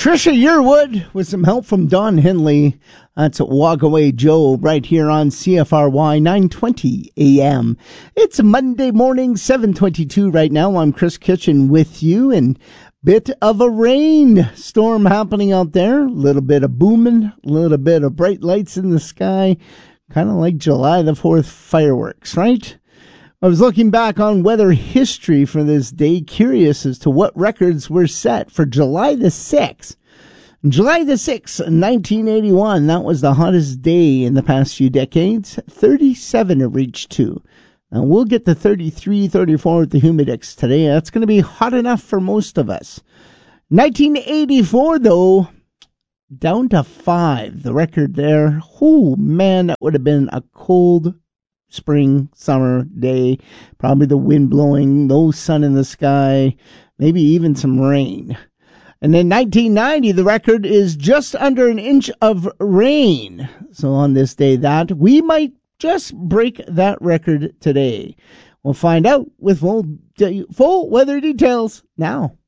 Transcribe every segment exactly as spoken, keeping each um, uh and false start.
Trisha Yearwood with some help from Don Henley. That's Walk Away Joe right here on C F R Y nine twenty A M. It's Monday morning, seven twenty-two right now. I'm Chris Kitchen with you, and bit of a rain storm happening out there. A little bit of booming, a little bit of bright lights in the sky. Kind of like July the fourth fireworks, right? I was looking back on weather history for this day, curious as to what records were set for July the sixth. July the sixth, nineteen eighty-one, that was the hottest day in the past few decades. thirty-seven it reached to. Now, we'll get to thirty-three, thirty-four with the humidex today. That's going to be hot enough for most of us. nineteen eighty-four, though, down to five. The record there, oh, man, that would have been a cold spring, summer day, probably the wind blowing, no sun in the sky, maybe even some rain. And then nineteen ninety, the record is just under an inch of rain. So on this day, that we might just break that record today. We'll find out with full, full weather details now.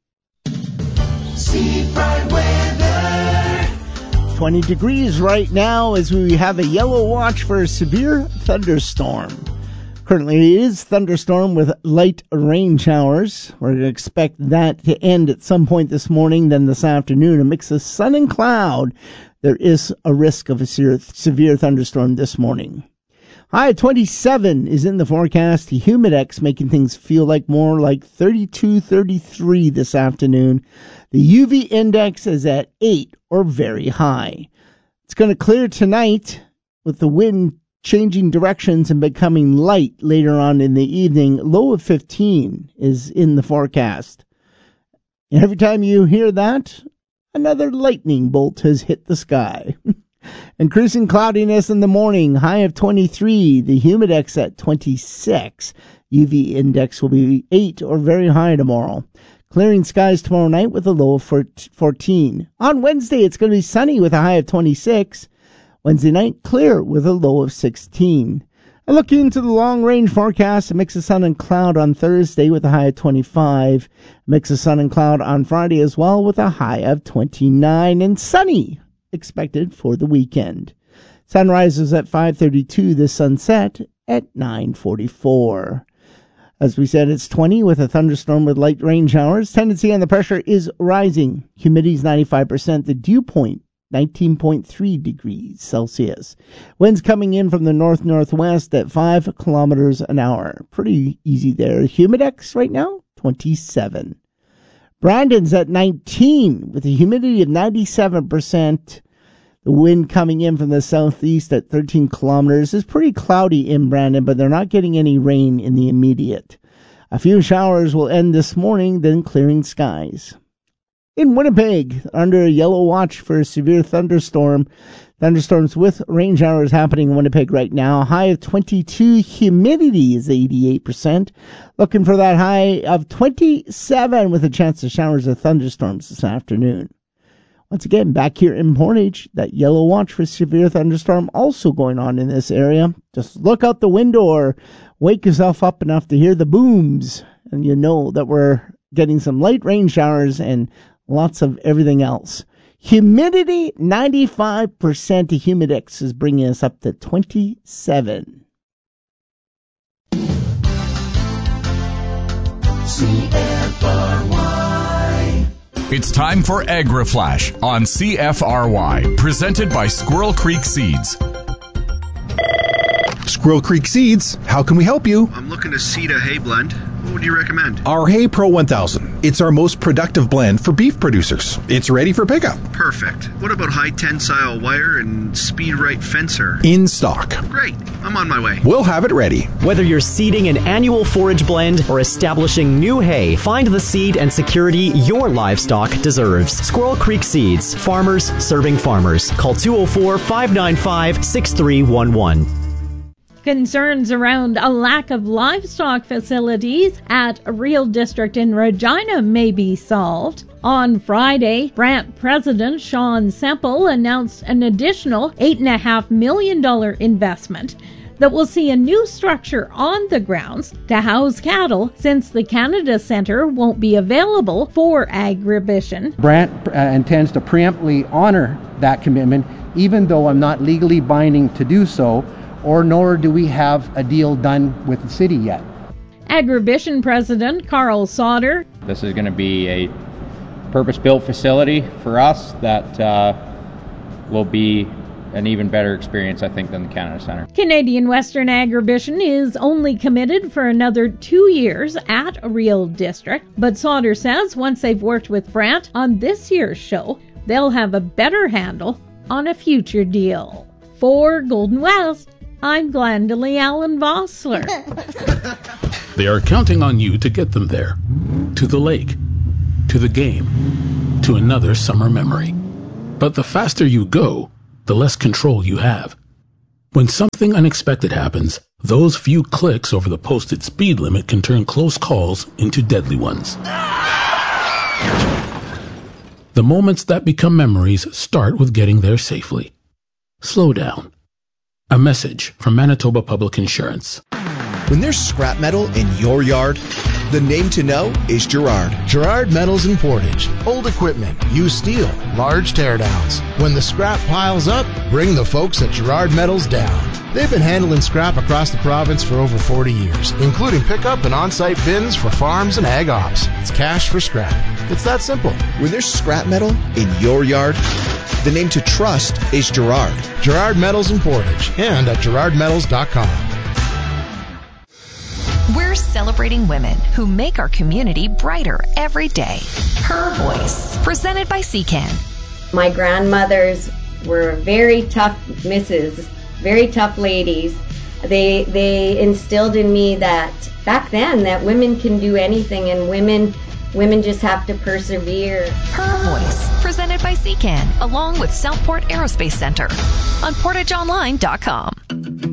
Seafront weather. twenty degrees right now as we have a yellow watch for a severe thunderstorm. Currently it is thunderstorm with light rain showers. We're going to expect that to end at some point this morning, then this afternoon. A mix of sun and cloud. There is a risk of a severe thunderstorm this morning. High twenty-seven is in the forecast. The humidex making things feel like more like thirty-two, thirty-three this afternoon. The U V index is at eight or very high. It's going to clear tonight with the wind changing directions and becoming light later on in the evening. Low of fifteen is in the forecast. And every time you hear that, another lightning bolt has hit the sky. Increasing cloudiness in the morning, high of twenty-three, the humidex at twenty-six. U V index will be eight or very high tomorrow. Clearing skies tomorrow night with a low of fourteen. On Wednesday, it's going to be sunny with a high of twenty-six. Wednesday night, clear with a low of sixteen. And looking into the long-range forecast, a mix of sun and cloud on Thursday with a high of twenty-five. A mix of sun and cloud on Friday as well with a high of twenty-nine. And sunny expected for the weekend. Sunrise is at five thirty-two, the sunset at nine forty-four. As we said, it's twenty with a thunderstorm with light rain showers. Tendency on the pressure is rising. Humidity is ninety-five percent. The dew point, nineteen point three degrees Celsius. Winds coming in from the north-northwest at five kilometers an hour. Pretty easy there. Humidex right now, twenty-seven. Brandon's at nineteen with a humidity of ninety-seven percent. The wind coming in from the southeast at thirteen kilometers. It's pretty cloudy in Brandon, but they're not getting any rain in the immediate. A few showers will end this morning, then clearing skies. In Winnipeg, under a yellow watch for a severe thunderstorm. Thunderstorms with rain showers happening in Winnipeg right now. High of twenty-two. Humidity is eighty-eight percent. Looking for that high of twenty-seven with a chance of showers of thunderstorms this afternoon. Once again, back here in Portage, that yellow watch for severe thunderstorm also going on in this area. Just look out the window or wake yourself up enough to hear the booms, and you know that we're getting some light rain showers and lots of everything else. Humidity, ninety-five percent. The humidex is bringing us up to twenty-seven. C F R Y. It's time for AgriFlash on C F R Y, presented by Squirrel Creek Seeds. Squirrel Creek Seeds, how can we help you? I'm looking to seed a hay blend. What would you recommend? Our Hay Pro one thousand. It's our most productive blend for beef producers. It's ready for pickup. Perfect. What about high tensile wire and speed right fencer? In stock. Great. I'm on my way. We'll have it ready. Whether you're seeding an annual forage blend or establishing new hay, find the seed and security your livestock deserves. Squirrel Creek Seeds. Farmers serving farmers. Call two oh four, five nine five, six three one one. Concerns around a lack of livestock facilities at Real District in Regina may be solved. On Friday, Brant President Sean Semple announced an additional eight point five million dollars investment that will see a new structure on the grounds to house cattle, since the Canada Centre won't be available for agribition. Brant uh, intends to preemptively honor that commitment, even though I'm not legally binding to do so, or nor do we have a deal done with the city yet. Agribition President Carl Sauter. This is going to be a purpose-built facility for us that uh, will be an even better experience, I think, than the Canada Centre. Canadian Western Agribition is only committed for another two years at Real District, but Sauter says once they've worked with Brant on this year's show, they'll have a better handle on a future deal. For Golden West, I'm Glendalee Allen Vossler. They are counting on you to get them there. To the lake. To the game. To another summer memory. But the faster you go, the less control you have. When something unexpected happens, those few clicks over the posted speed limit can turn close calls into deadly ones. The moments that become memories start with getting there safely. Slow down. A message from Manitoba Public Insurance. When there's scrap metal in your yard, the name to know is Gerard. Gerard Metals in Portage. Old equipment, used steel, large teardowns. When the scrap piles up, bring the folks at Gerard Metals down. They've been handling scrap across the province for over forty years, including pickup and on-site bins for farms and ag ops. It's cash for scrap. It's that simple. When there's scrap metal in your yard, the name to trust is Gerard. Gerard Metals in Portage and at gerard metals dot com. We're celebrating women who make our community brighter every day. Her Voice, presented by C C A N. My grandmothers were very tough misses, very tough ladies. They they instilled in me that back then that women can do anything, and women women just have to persevere. Her Voice, presented by C C A N, along with Southport Aerospace Center on portage online dot com.